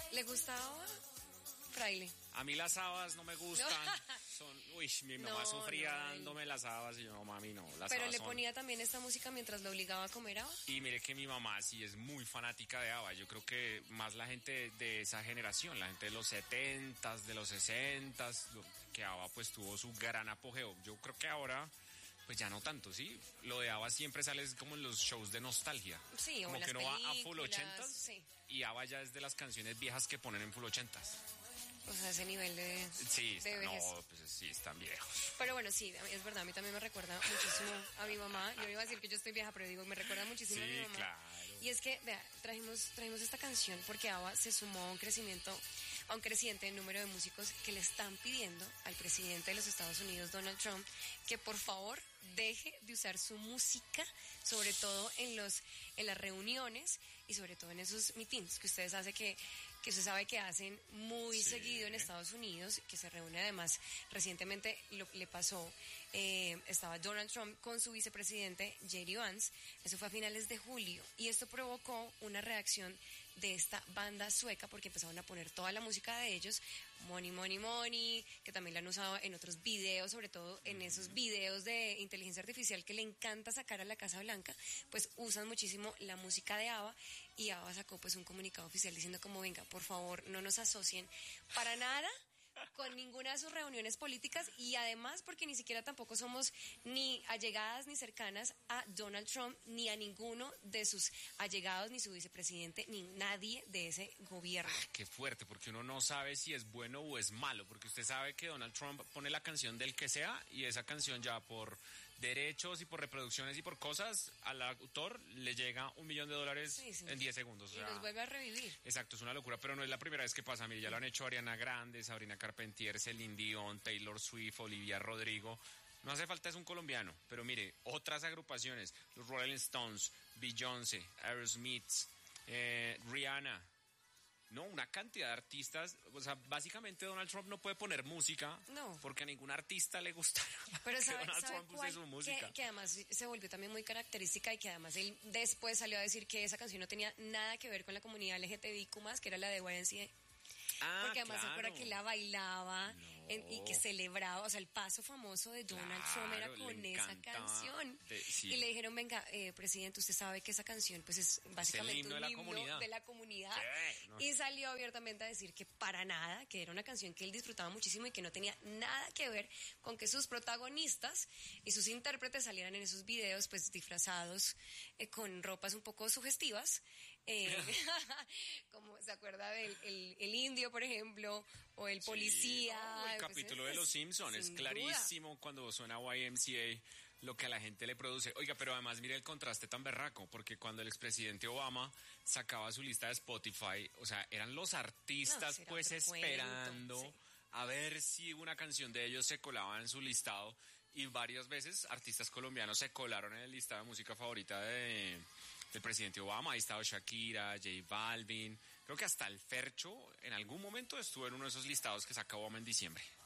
¿Le gustaba? Fraile. A mí las habas no me gustan. Mi mamá sufría dándome las habas y yo, no, mami, no. Pero le ponía también esta música mientras lo obligaba a comer haba. Y mire que mi mamá sí es muy fanática de haba. Yo creo que más la gente de esa generación, la gente de los 70s, de los 60s, que haba pues tuvo su gran apogeo. Yo creo que ahora pues ya no tanto, ¿sí? Lo de ABBA siempre sale como en los shows de nostalgia. Sí, como o en que las no va a full 80s. Sí. Y ABBA ya es de las canciones viejas que ponen en full 80s. O sea, ese nivel de... Sí, pues sí, están viejos. Pero bueno, sí, es verdad, a mí también me recuerda muchísimo a mi mamá. Yo iba a decir que yo estoy vieja, pero digo, me recuerda muchísimo a mi mamá. Claro. Y es que, vea, trajimos esta canción porque ABBA se sumó a un creciente número de músicos que le están pidiendo al presidente de los Estados Unidos, Donald Trump, que por favor deje de usar su música, sobre todo en las reuniones y sobre todo en esos meetings que usted usted sabe que hacen muy seguido en Estados Unidos, que se reúne además recientemente le pasó, estaba Donald Trump con su vicepresidente J.D. Vance, eso fue a finales de julio, y esto provocó una reacción de esta banda sueca porque empezaron a poner toda la música de ellos, Money, Money, Money, que también la han usado en otros videos, sobre todo en esos videos de inteligencia artificial que le encanta sacar a la Casa Blanca, pues usan muchísimo la música de ABBA, y ABBA sacó pues un comunicado oficial diciendo como, venga, por favor, no nos asocien para nada con ninguna de sus reuniones políticas, y además porque ni siquiera tampoco somos ni allegadas ni cercanas a Donald Trump, ni a ninguno de sus allegados, ni su vicepresidente, ni nadie de ese gobierno. Qué fuerte, porque uno no sabe si es bueno o es malo, porque usted sabe que Donald Trump pone la canción del que sea, y esa canción ya por derechos y por reproducciones y por cosas, al autor le llega $1 millón en 10 segundos. Y los vuelve a revivir. Exacto, es una locura, pero no es la primera vez que pasa. Mire, ya lo han hecho Ariana Grande, Sabrina Carpentier, Celine Dion, Taylor Swift, Olivia Rodrigo. No hace falta, es un colombiano, pero mire, otras agrupaciones, los Rolling Stones, Beyoncé, Aerosmith, Rihanna. No, una cantidad de artistas. O sea, básicamente Donald Trump no puede poner música porque a ningún artista le gusta. Pero que Donald Trump use su música. Que además se volvió también muy característica, y que además él después salió a decir que esa canción no tenía nada que ver con la comunidad LGTBIQ+, que era la de YMCA. Porque además se acuerda que la bailaba y que celebraba, o sea, el paso famoso de Donald Trump era con esa canción. Y le dijeron, venga, presidente, usted sabe que esa canción pues es básicamente un himno de la comunidad. No. Y salió abiertamente a decir que para nada, que era una canción que él disfrutaba muchísimo y que no tenía nada que ver con que sus protagonistas y sus intérpretes salieran en esos videos pues disfrazados con ropas un poco sugestivas. Como se acuerda del el indio, por ejemplo, o el policía. El capítulo de Los Simpsons es clarísimo cuando suena YMCA lo que a la gente le produce. Oiga, pero además mire el contraste tan berraco, porque cuando el expresidente Obama sacaba su lista de Spotify, o sea, eran los artistas pues esperando a ver si una canción de ellos se colaba en su listado, y varias veces artistas colombianos se colaron en el listado de música favorita del presidente Obama. Ahí estaba Shakira, J Balvin, creo que hasta el Fercho en algún momento estuvo en uno de esos listados que saca Obama en diciembre.